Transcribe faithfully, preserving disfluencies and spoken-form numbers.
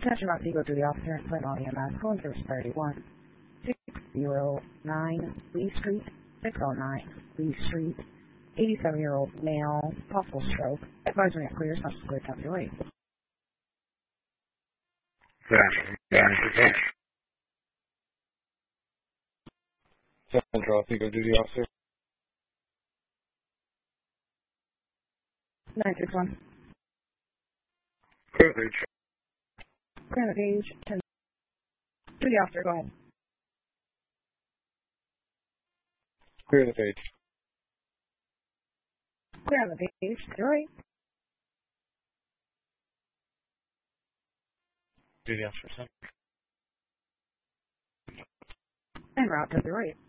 Attention Rock Eagle Duty Officer in Flint, E M S, going through thirty-one. six oh nine Lee Street, six oh nine Lee Street, eighty-seven-year-old male, possible stroke. Advisory not clear, substance clear, time to wait. Central Eagle Duty Officer. nine six one. Clear the page. Clear the page. ten. Duty Officer, go ahead. Clear the page. Clear on the page. All right. Duty Officer, Center. And route to the right.